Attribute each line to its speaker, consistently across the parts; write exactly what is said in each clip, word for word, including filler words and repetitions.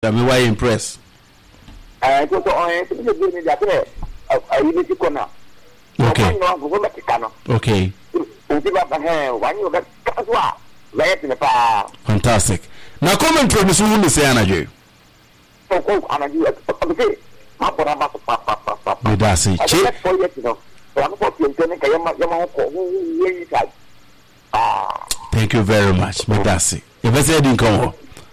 Speaker 1: I mean, why impress?
Speaker 2: I go to on to the business that I need to go now.
Speaker 1: Okay. Okay. Fantastic. Now comment from Mister Who say Anaje.
Speaker 2: Oh, oh, Anaje. Okay.
Speaker 1: Medasi. Thank you very much, Medasi. If I said didn't come.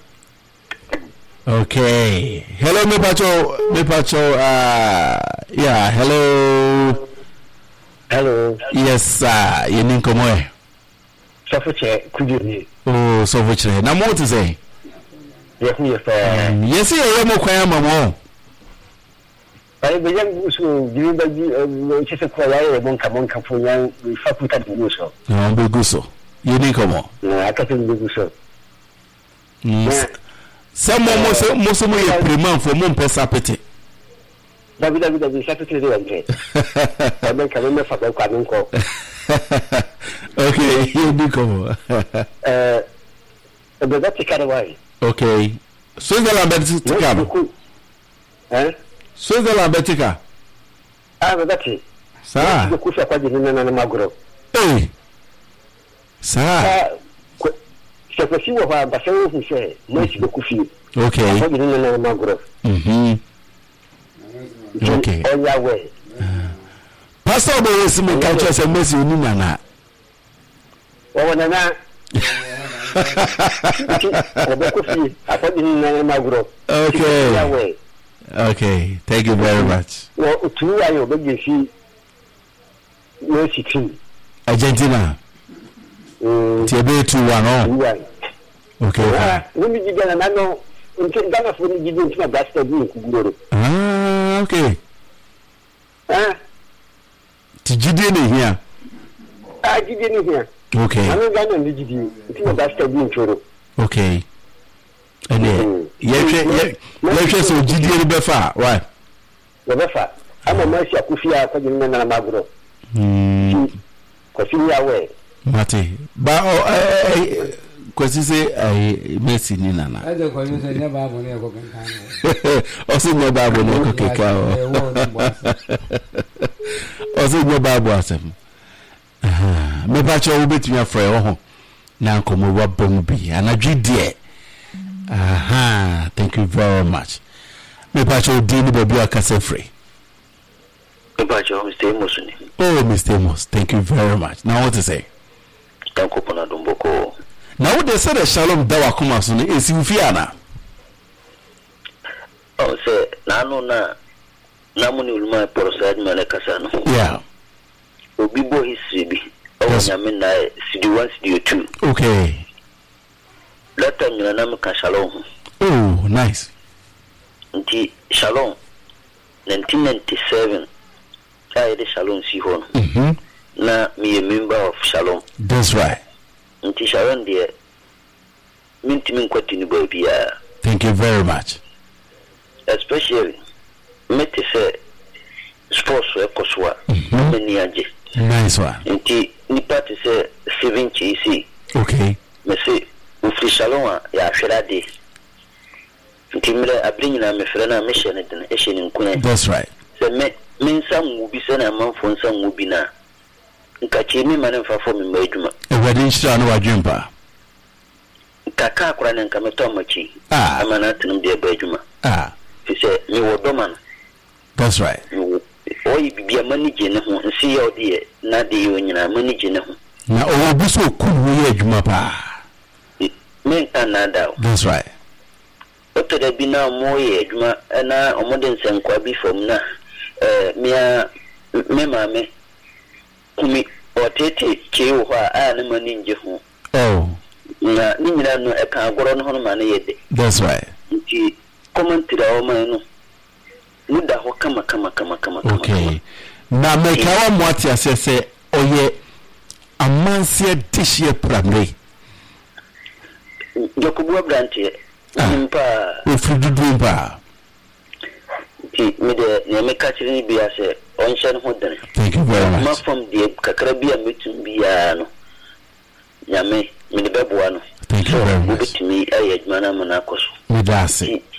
Speaker 1: Okay. Hello, me pacho, me pacho. Uh, yeah. Hello.
Speaker 3: Hello.
Speaker 1: Yes, sir. You didn't come away.
Speaker 3: Sofuche, could you?
Speaker 1: Oh, Sofuche. Now what to say?
Speaker 3: Yes, yes.
Speaker 1: Yes, you are more quiet, Mamma.
Speaker 3: I be young so you the just a quiet monk among Capoyan, we faculty to do so.
Speaker 1: No, be guso. You didn't come on.
Speaker 3: No, I can't do so.
Speaker 1: Someone most most of my prima for moon pesapete.
Speaker 3: W W W secretary and I make a remember for the coming call.
Speaker 1: Okay, you do come.
Speaker 3: Uh, but that's a away.
Speaker 1: Okay. Switzerland Betica.
Speaker 3: Eh?
Speaker 1: Switzerland Betica.
Speaker 3: Ah, but that's it.
Speaker 1: Sir.
Speaker 3: The Kusa Pajin and Magro.
Speaker 1: Hey. Sir.
Speaker 3: So for you, but so who say, most the Kufi.
Speaker 1: Okay.
Speaker 3: Magro.
Speaker 1: Mm-hmm. Okay.
Speaker 3: On your way.
Speaker 1: Pastor Boris me catch us a message in Nana.
Speaker 3: Oh, Nana.
Speaker 1: Okay. Okay. Thank you very much.
Speaker 3: Well, two I obey see no sixteen.
Speaker 1: Argentina. Tiebe two one oh. Okay.
Speaker 3: When you get another until Ghana for you give into my bastard in
Speaker 1: Ah, okay.
Speaker 3: Ah.
Speaker 1: Tijide here.
Speaker 3: I didn't here.
Speaker 1: Okay.
Speaker 3: I'm going to need you. It's not that being true.
Speaker 1: Okay. And then, yes, yes, so G D Befa, right?
Speaker 3: The Befa. I'm a mercy of Kufia, Kajin and Magro.
Speaker 1: Hmm.
Speaker 3: Kofia away.
Speaker 1: Mate. But, oh, because you say, I mercy Nina.
Speaker 4: I don't call you never have money.
Speaker 1: Also, no Babu, no cacao. Also, no Babu. Me bacha wo betumi afre wo ho na nkomo wa bombi anadwe de aha thank you very much me bacha wo di ni baby akase free
Speaker 5: me bacha Mister Amos ni
Speaker 1: oh Mister Amos thank you very much now what to say
Speaker 5: thank you pona domboko
Speaker 1: now they said the shalom dawa kuma so ni esi ufia na
Speaker 5: oh say na no na na muni uluma prosad mane kasa no
Speaker 1: yeah
Speaker 5: obi bo history bi o nyame na C D one C D two
Speaker 1: okay
Speaker 5: that time na nam ka shalom
Speaker 1: oh nice
Speaker 5: nti shalom nineteen ninety-seven I did shalom si ho no
Speaker 1: mhm
Speaker 5: na me a member of shalom
Speaker 1: that's right
Speaker 5: nti shalom there mintimi nkwati ni bo bia
Speaker 1: thank you very much
Speaker 5: especially me te say sports e koswa many age
Speaker 1: nice one
Speaker 5: nti nipa te say seven K C
Speaker 1: okay
Speaker 5: me say ufri shalom ya hwera de nti mire abrinyi na me frɛ na me hye ne den e hye ne nkun
Speaker 1: that's right
Speaker 5: se me me nsam wo bi se na manfo nsam wo bi na nka che me mane mfa fo me madwuma
Speaker 1: e wadi nhyira no wadwempa
Speaker 5: kaka akora ne nka me to machi
Speaker 1: ah
Speaker 5: amana tenum de ba adwuma
Speaker 1: ah
Speaker 5: fi se me wo do man
Speaker 1: that's right
Speaker 5: oyi bibia manage ne ho nsi ye ode na de yo nyina manage ne ho
Speaker 1: na o bi so ku wo ye adwuma pa
Speaker 5: men anada
Speaker 1: that's right
Speaker 5: oto da bi na mo ye adwuma na omode nsenkwa bi fam na eh mia me mame kumi otete ke wo a na mani nje ho
Speaker 1: oh
Speaker 5: na ni nyina no e kan agoro no ho ma na yede
Speaker 1: that's right
Speaker 5: nti commentary o man no muda ho kama kama kama kama
Speaker 1: okay na me ka wa mo ati asese oye amanse dishie primary
Speaker 5: Jacobu Brantie nimpa
Speaker 1: ofududu pa
Speaker 5: ti me de ne me ka chiri bi ase onchen ho dene
Speaker 1: thank you very much
Speaker 5: ma from de kakra bi a metum bia no nyame me de beboa no
Speaker 1: thank you very much
Speaker 5: bitimi aye adwuma na mana koso
Speaker 1: me dase